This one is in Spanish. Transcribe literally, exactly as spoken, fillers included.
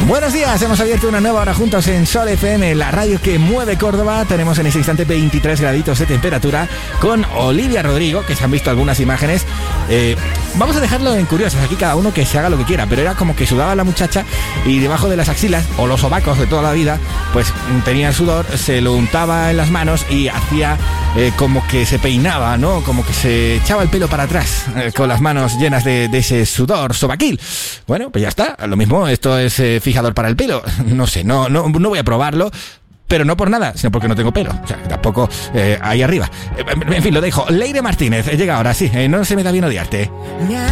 Buenos días, hemos abierto una nueva hora juntos en Sol F M, la radio que mueve Córdoba. Tenemos en ese instante veintitrés graditos de temperatura con Olivia Rodrigo, que se han visto algunas imágenes. Eh, vamos a dejarlo en curiosos, aquí cada uno que se haga lo que quiera, pero era como que sudaba la muchacha y debajo de las axilas, o los sobacos de toda la vida, pues tenía sudor, se lo untaba en las manos y hacía eh, como que se peinaba, ¿no? Como que se echaba el pelo para atrás eh, con las manos llenas de, de ese sudor sobaquil. Bueno, pues ya está, lo mismo, esto es eh, fijador para el pelo, no sé, no, no, no voy a probarlo, pero no por nada, sino porque no tengo pelo, o sea, tampoco eh, ahí arriba. En fin, lo dejo. Leire Martínez, llega ahora, sí, eh, no se me da bien odiarte.